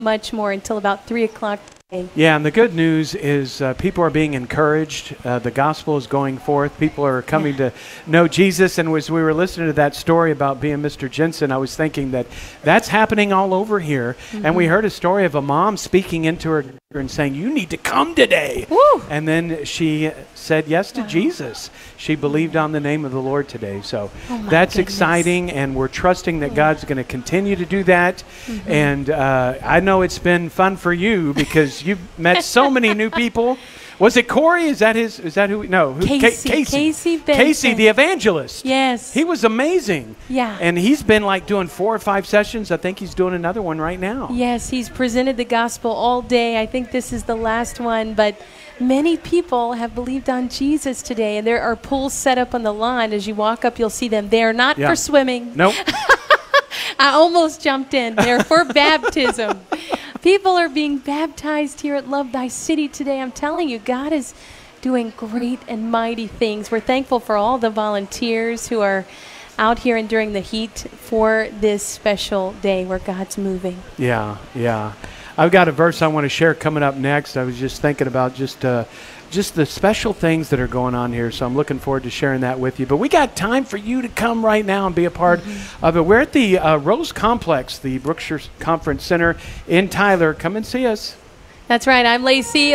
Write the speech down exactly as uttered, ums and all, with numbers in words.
much more until about three o'clock today. Yeah, and the good news is uh, people are being encouraged. Uh, the gospel is going forth. People are coming Yeah. to know Jesus. And as we were listening to that story about being Mister Jensen, I was thinking that that's happening all over here. Mm-hmm. And we heard a story of a mom speaking into her and saying, "You need to come today." Woo! And then she said yes to Wow. Jesus. She believed on the name of the Lord today. So Oh my that's goodness. exciting, and we're trusting that God's going to continue to do that. Mm-hmm. And uh, I know it's been fun for you because you've met so many new people. Was it Corey? Is that his? Is that who? No, who, Casey. Ca- Casey. Casey Benson. Casey, the evangelist. Yes. He was amazing. Yeah. And he's been like doing four or five sessions. I think he's doing another one right now. Yes, he's presented the gospel all day. I think this is the last one, but many people have believed on Jesus today, and there are pools set up on the lawn. As you walk up, you'll see them. They are not Yeah. for swimming. Nope. I almost jumped in. They're for baptism. People are being baptized here at Love Thy City today. I'm telling you, God is doing great and mighty things. We're thankful for all the volunteers who are out here enduring the heat for this special day where God's moving. Yeah, yeah. I've got a verse I want to share coming up next. I was just thinking about just uh, just the special things that are going on here, so I'm looking forward to sharing that with you. But we got time for you to come right now and be a part mm-hmm. of it. We're at the uh, Rose Complex, the Brookshire Conference Center in Tyler. Come and see us. That's right. I'm Lacey.